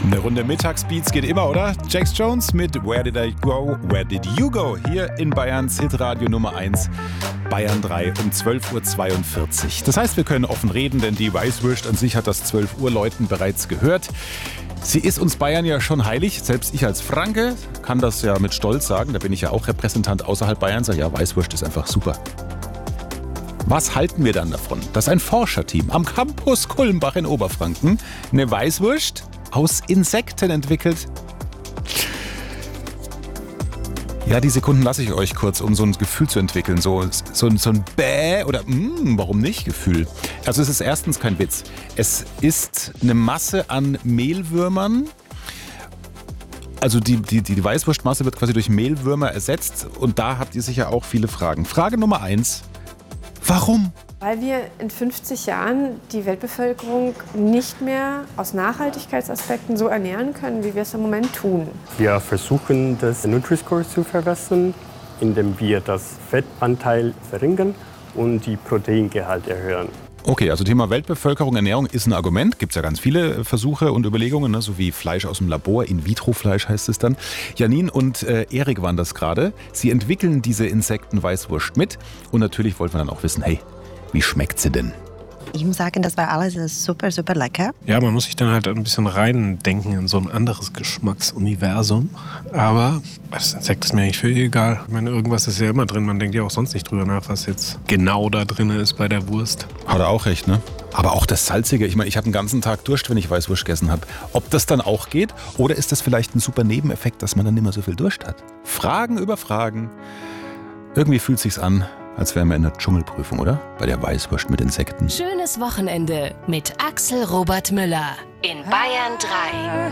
Eine Runde Mittagsbeats geht immer, oder? Jax Jones mit Where Did I Go, Where Did You Go? Hier in Bayerns Hitradio Nummer 1, Bayern 3 um 12.42 Uhr. Das heißt, wir können offen reden, denn die Weißwurst an sich hat das 12 Uhr Läuten bereits gehört. Sie ist uns Bayern ja schon heilig. Selbst ich als Franke kann das ja mit Stolz sagen. Da bin ich ja auch Repräsentant außerhalb Bayerns. Ja, Weißwurst ist einfach super. Was halten wir dann davon, dass ein Forscherteam am Campus Kulmbach in Oberfranken eine Weißwurst aus Insekten entwickelt? Ja, die Sekunden lasse ich euch kurz, um so ein Gefühl zu entwickeln. So ein Bäh oder warum nicht Gefühl. Also es ist erstens kein Witz. Es ist eine Masse an Mehlwürmern. Also die Weißwurstmasse wird quasi durch Mehlwürmer ersetzt. Und da habt ihr sicher auch viele Fragen. Frage Nummer 1. Warum? Weil wir in 50 Jahren die Weltbevölkerung nicht mehr aus Nachhaltigkeitsaspekten so ernähren können, wie wir es im Moment tun. Wir versuchen, das Nutri-Score zu verbessern, indem wir das Fettanteil verringern und die Proteingehalt erhöhen. Okay, also Thema Weltbevölkerung, Ernährung ist ein Argument. Gibt es ja ganz viele Versuche und Überlegungen, ne? So wie Fleisch aus dem Labor, In-vitro-Fleisch heißt es dann. Janine und Erik waren das gerade. Sie entwickeln diese Insektenweißwurst mit. Und natürlich wollten wir dann auch wissen, hey, wie schmeckt sie denn? Ich muss sagen, das war alles super, super lecker. Ja, man muss sich dann halt ein bisschen reindenken in so ein anderes Geschmacksuniversum. Aber das Insekt ist mir eigentlich völlig egal. Ich meine, irgendwas ist ja immer drin. Man denkt ja auch sonst nicht drüber nach, was jetzt genau da drin ist bei der Wurst. Hat er auch recht, ne? Aber auch das Salzige. Ich meine, ich habe den ganzen Tag Durst, wenn ich Weißwurst gegessen habe. Ob das dann auch geht? Oder ist das vielleicht ein super Nebeneffekt, dass man dann nicht mehr so viel Durst hat? Fragen über Fragen. Irgendwie fühlt sich's an, als wären wir in der Dschungelprüfung, oder? Bei der Weißwurst mit Insekten. Schönes Wochenende mit Axel Robert Müller in Bayern 3.